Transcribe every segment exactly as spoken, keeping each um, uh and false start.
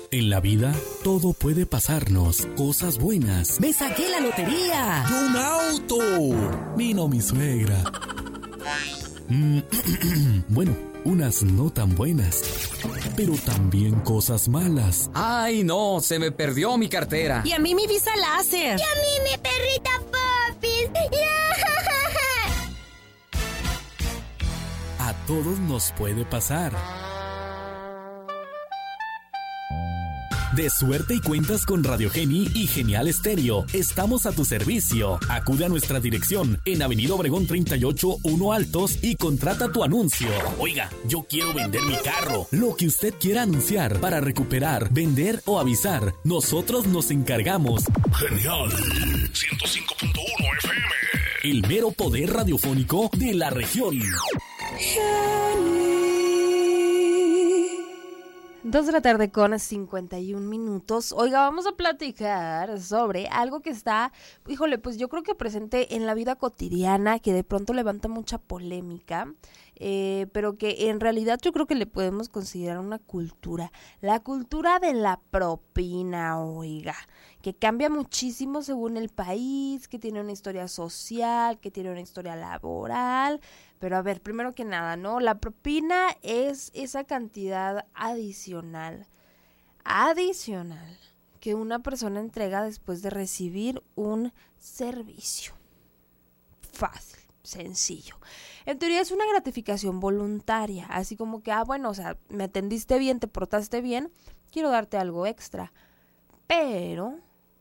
En la vida, todo puede pasarnos. Cosas buenas. ¡Me saqué la lotería! ¡Y un auto! Vino mi suegra. Mm, bueno, unas no tan buenas. Pero también cosas malas. ¡Ay, no! Se me perdió mi cartera. Y a mí mi visa láser. Y a mí mi perrita Popis. A todos nos puede pasar. De suerte y cuentas con Radio Geni y Genial Estéreo. Estamos a tu servicio. Acude a nuestra dirección en Avenida Obregón treinta y ocho, uno Altos y contrata tu anuncio. Oiga, yo quiero vender mi carro. Lo que usted quiera anunciar para recuperar, vender o avisar, nosotros nos encargamos. Genial. ciento cinco punto uno F M. El mero poder radiofónico de la región. Dos de la tarde con cincuenta y un minutos. Oiga, vamos a platicar sobre algo que está, híjole, pues yo creo que presente en la vida cotidiana, que de pronto levanta mucha polémica, eh, pero que en realidad yo creo que le podemos considerar una cultura. La cultura de la propina, oiga, que cambia muchísimo según el país, que tiene una historia social, que tiene una historia laboral. Pero a ver, primero que nada, ¿no? La propina es esa cantidad adicional, adicional, que una persona entrega después de recibir un servicio. Fácil, sencillo. En teoría es una gratificación voluntaria, así como que, ah, bueno, o sea, me atendiste bien, te portaste bien, quiero darte algo extra. Pero,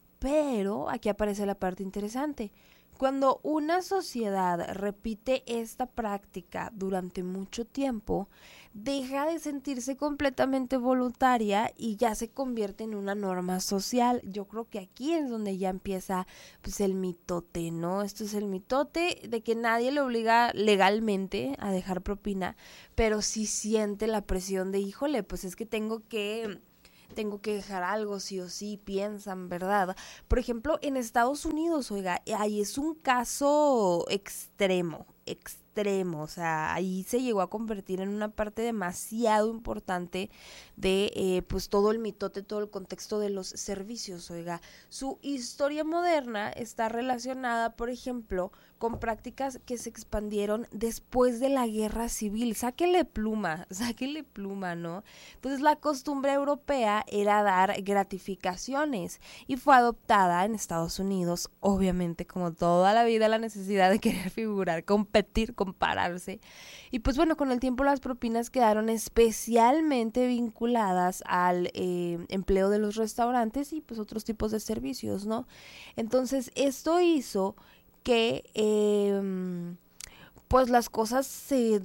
pero, aquí aparece la parte interesante. Cuando una sociedad repite esta práctica durante mucho tiempo, deja de sentirse completamente voluntaria y ya se convierte en una norma social. Yo creo que aquí es donde ya empieza pues el mitote, ¿no? Esto es el mitote de que nadie le obliga legalmente a dejar propina, pero sí siente la presión de, híjole, pues es que tengo que... tengo que dejar algo, sí o sí, piensan, ¿verdad? Por ejemplo, en Estados Unidos, oiga, ahí es un caso extremo, extremo, o sea, ahí se llegó a convertir en una parte demasiado importante de, eh, pues, todo el mitote, todo el contexto de los servicios, oiga. Su historia moderna está relacionada, por ejemplo, con prácticas que se expandieron después de la guerra civil. Sáquele pluma, sáquele pluma, ¿no? Entonces la costumbre europea era dar gratificaciones y fue adoptada en Estados Unidos, obviamente como toda la vida la necesidad de querer figurar, competir, compararse. Y pues bueno, con el tiempo las propinas quedaron especialmente vinculadas al eh, empleo de los restaurantes y pues otros tipos de servicios, ¿no? Entonces esto hizo que eh, pues las cosas se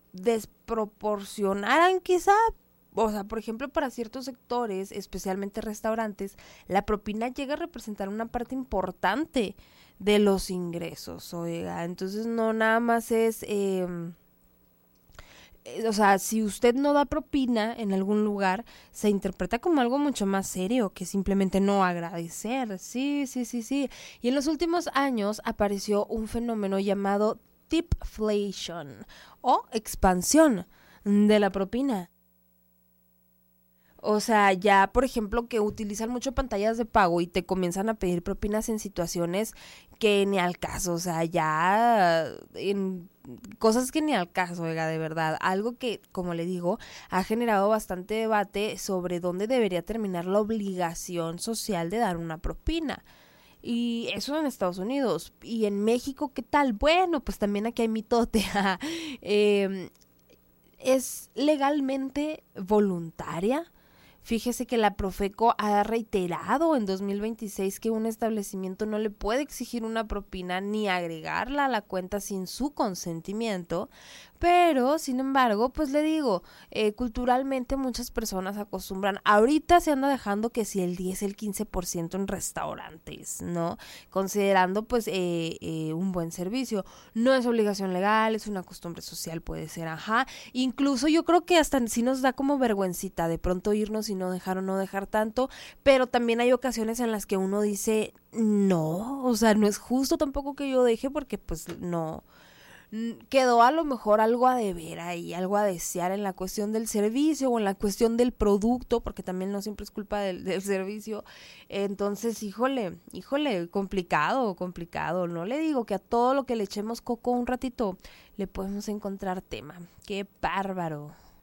desproporcionaran quizá, o sea, por ejemplo, para ciertos sectores, especialmente restaurantes, la propina llega a representar una parte importante de los ingresos, oiga, entonces no nada más es... Eh, O sea, si usted no da propina en algún lugar, se interpreta como algo mucho más serio que simplemente no agradecer. Sí, sí, sí, sí. Y en los últimos años apareció un fenómeno llamado tipflation o expansión de la propina. O sea, ya, por ejemplo, que utilizan mucho pantallas de pago y te comienzan a pedir propinas en situaciones que ni al caso, o sea, ya en cosas que ni al caso, oiga, de verdad. Algo que, como le digo, ha generado bastante debate sobre dónde debería terminar la obligación social de dar una propina. Y eso en Estados Unidos. Y en México, ¿qué tal? Bueno, pues también aquí hay mitote. eh, ¿Es legalmente voluntaria? Fíjese que la Profeco ha reiterado en dos mil veintiséis que un establecimiento no le puede exigir una propina ni agregarla a la cuenta sin su consentimiento, pero, sin embargo, pues le digo, eh, culturalmente muchas personas acostumbran, ahorita se anda dejando que si el diez, el quince por ciento en restaurantes, ¿no? Considerando, pues, eh, eh, un buen servicio. No es obligación legal, es una costumbre social, puede ser, ajá. Incluso yo creo que hasta sí nos da como vergüencita de pronto irnos y no dejar o no dejar tanto, pero también hay ocasiones en las que uno dice, no, o sea, no es justo tampoco que yo deje porque, pues, no... quedó a lo mejor algo a deber ahí, algo a desear en la cuestión del servicio o en la cuestión del producto, porque también no siempre es culpa del, del servicio. Entonces, híjole, híjole, complicado, complicado. No le digo que a todo lo que le echemos coco un ratito le podemos encontrar tema. ¡Qué bárbaro!